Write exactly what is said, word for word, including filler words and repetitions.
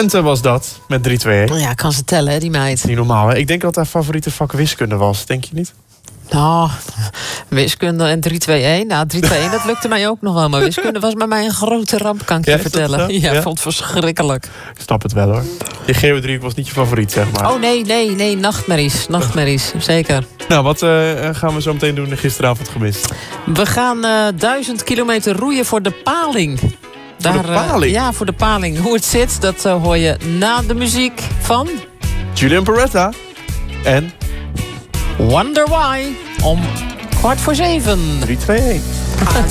Twente was dat, met drie twee één. Ja, kan ze tellen, hè, die meid. Niet normaal, hè? Ik denk dat haar favoriete vak wiskunde was. Denk je niet? Nou, wiskunde en drie twee één. Nou, drie twee één, dat lukte mij ook nog wel. Maar wiskunde was bij mij een grote ramp, kan ik je Ja, is dat vertellen. zo? Ja, ik Ja? vond het verschrikkelijk. Ik snap het wel, hoor. Je geodriehoek was niet je favoriet, zeg maar. Oh, nee, nee, nee, nachtmerries. Nachtmerries, zeker. Nou, wat uh, gaan we zo meteen doen gisteravond gemist? We gaan uh, duizend kilometer roeien voor de paling. Voor de paling? Uh, ja, voor de paling. Hoe het zit, dat uh, hoor je na de muziek van... Julian Peretta. En... Wonder Why. Om kwart voor zeven. drie twee één.